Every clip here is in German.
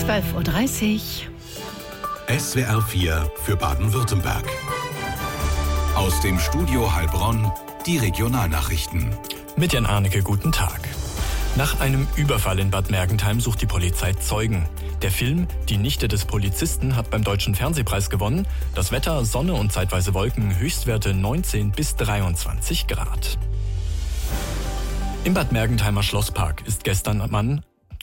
12.30 Uhr. SWR 4 für Baden-Württemberg. Aus dem Studio Heilbronn die Regionalnachrichten. Mit Jan Arnecke, guten Tag. Nach einem Überfall in Bad Mergentheim sucht die Polizei Zeugen. Der Film Die Nichte des Polizisten hat beim Deutschen Fernsehpreis gewonnen. Das Wetter, Sonne und zeitweise Wolken, Höchstwerte 19 bis 23 Grad. Im Bad Mergentheimer Schlosspark ist gestern Abend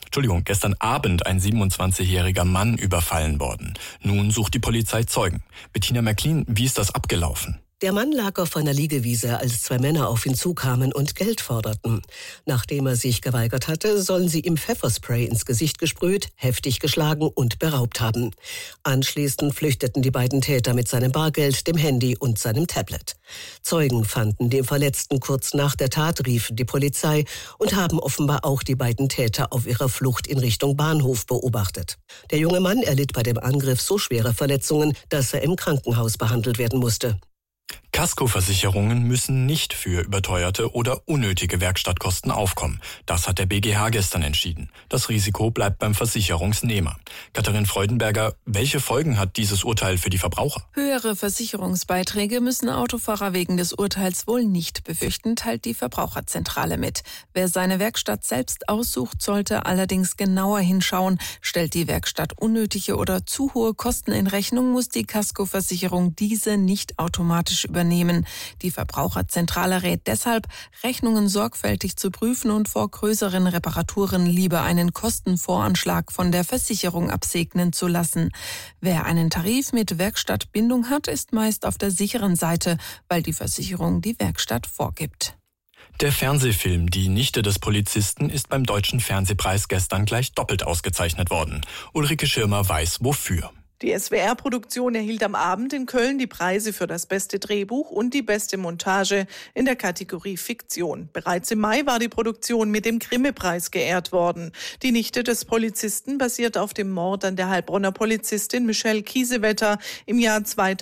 ein 27-jähriger Mann überfallen worden. Nun sucht die Polizei Zeugen. Bettina Märklin, wie ist das abgelaufen? Der Mann lag auf einer Liegewiese, als zwei Männer auf ihn zukamen und Geld forderten. Nachdem er sich geweigert hatte, sollen sie ihm Pfefferspray ins Gesicht gesprüht, heftig geschlagen und beraubt haben. Anschließend flüchteten die beiden Täter mit seinem Bargeld, dem Handy und seinem Tablet. Zeugen fanden den Verletzten kurz nach der Tat, riefen die Polizei und haben offenbar auch die beiden Täter auf ihrer Flucht in Richtung Bahnhof beobachtet. Der junge Mann erlitt bei dem Angriff so schwere Verletzungen, dass er im Krankenhaus behandelt werden musste. Kaskoversicherungen müssen nicht für überteuerte oder unnötige Werkstattkosten aufkommen. Das hat der BGH gestern entschieden. Das Risiko bleibt beim Versicherungsnehmer. Katharin Freudenberger, welche Folgen hat dieses Urteil für die Verbraucher? Höhere Versicherungsbeiträge müssen Autofahrer wegen des Urteils wohl nicht befürchten, teilt die Verbraucherzentrale mit. Wer seine Werkstatt selbst aussucht, sollte allerdings genauer hinschauen. Stellt die Werkstatt unnötige oder zu hohe Kosten in Rechnung, muss die Kaskoversicherung diese nicht automatisch übernehmen. Die Verbraucherzentrale rät deshalb, Rechnungen sorgfältig zu prüfen und vor größeren Reparaturen lieber einen Kostenvoranschlag von der Versicherung absegnen zu lassen. Wer einen Tarif mit Werkstattbindung hat, ist meist auf der sicheren Seite, weil die Versicherung die Werkstatt vorgibt. Der Fernsehfilm Die Nichte des Polizisten ist beim Deutschen Fernsehpreis gestern gleich doppelt ausgezeichnet worden. Ulrike Schirmer weiß wofür. Die SWR-Produktion erhielt am Abend in Köln die Preise für das beste Drehbuch und die beste Montage in der Kategorie Fiktion. Bereits im Mai war die Produktion mit dem Grimme-Preis geehrt worden. Die Nichte des Polizisten basiert auf dem Mord an der Heilbronner Polizistin Michelle Kiesewetter im Jahr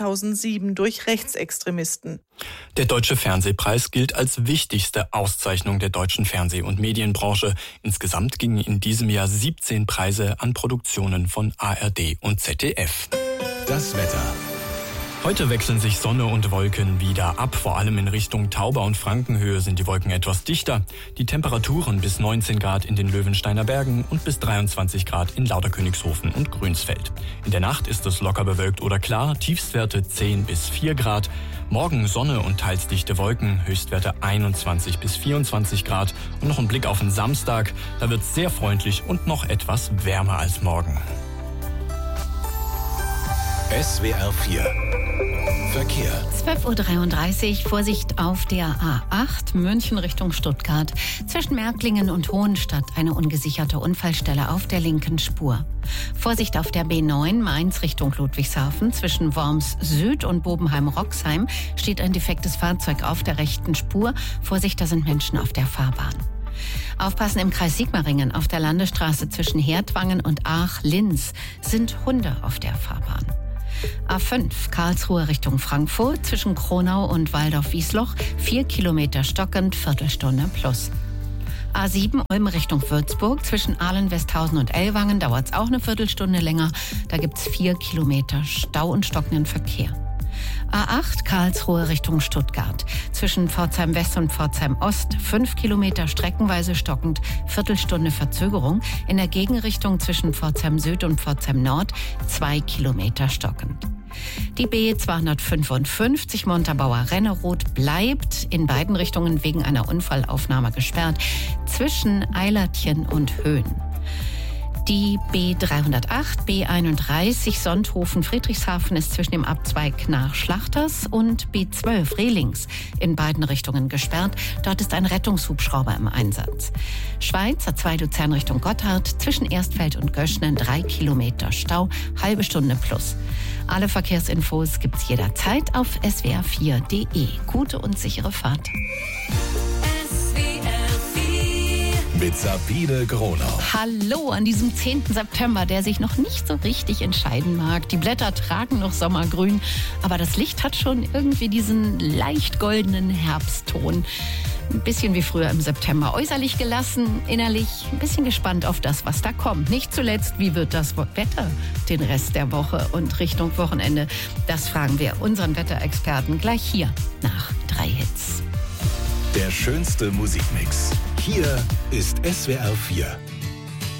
2007 durch Rechtsextremisten. Der Deutsche Fernsehpreis gilt als wichtigste Auszeichnung der deutschen Fernseh- und Medienbranche. Insgesamt gingen in diesem Jahr 17 Preise an Produktionen von ARD und ZDF. Das Wetter. Heute wechseln sich Sonne und Wolken wieder ab. Vor allem in Richtung Tauber- und Frankenhöhe sind die Wolken etwas dichter. Die Temperaturen bis 19 Grad in den Löwensteiner Bergen und bis 23 Grad in Lauterkönigshofen und Grünsfeld. In der Nacht ist es locker bewölkt oder klar, Tiefstwerte 10 bis 4 Grad. Morgen Sonne und teils dichte Wolken, Höchstwerte 21 bis 24 Grad. Und noch ein Blick auf den Samstag, da wird es sehr freundlich und noch etwas wärmer als morgen. SWR 4 Verkehr. 12.33 Uhr, Vorsicht auf der A8, München Richtung Stuttgart. Zwischen Märklingen und Hohenstadt eine ungesicherte Unfallstelle auf der linken Spur. Vorsicht auf der B9, Mainz Richtung Ludwigshafen. Zwischen Worms Süd und Bobenheim-Roxheim steht ein defektes Fahrzeug auf der rechten Spur. Vorsicht, da sind Menschen auf der Fahrbahn. Aufpassen im Kreis Sigmaringen auf der Landesstraße zwischen Herdwangen und Aach-Linz sind Hunde auf der Fahrbahn. A5 Karlsruhe Richtung Frankfurt zwischen Kronau und Waldorf-Wiesloch 4 Kilometer stockend, Viertelstunde plus. A7 Ulm Richtung Würzburg zwischen Ahlen-Westhausen und Ellwangen dauert es auch eine Viertelstunde länger. Da gibt es 4 Kilometer Stau und stockenden Verkehr. A8 Karlsruhe Richtung Stuttgart. Zwischen Pforzheim West und Pforzheim Ost 5 Kilometer streckenweise stockend, Viertelstunde Verzögerung. In der Gegenrichtung zwischen Pforzheim Süd und Pforzheim Nord 2 Kilometer stockend. Die B255 Montabaur-Renneroth bleibt in beiden Richtungen wegen einer Unfallaufnahme gesperrt zwischen Eilertchen und Höhen. Die B308, B31 Sonthofen-Friedrichshafen ist zwischen dem Abzweig nach Schlachters und B12 Rehlings in beiden Richtungen gesperrt. Dort ist ein Rettungshubschrauber im Einsatz. Schweiz, A2 Luzern Richtung Gotthard, zwischen Erstfeld und Göschnen 3 Kilometer Stau, halbe Stunde plus. Alle Verkehrsinfos gibt's jederzeit auf swr4.de. Gute und sichere Fahrt. mit Sabine Gronau. Hallo an diesem 10. September, der sich noch nicht so richtig entscheiden mag. Die Blätter tragen noch sommergrün, aber das Licht hat schon irgendwie diesen leicht goldenen Herbstton. Ein bisschen wie früher im September. Äußerlich gelassen, innerlich ein bisschen gespannt auf das, was da kommt. Nicht zuletzt, wie wird das Wetter den Rest der Woche und Richtung Wochenende? Das fragen wir unseren Wetterexperten gleich hier nach 3 Hits. Der schönste Musikmix. Hier ist SWR 4.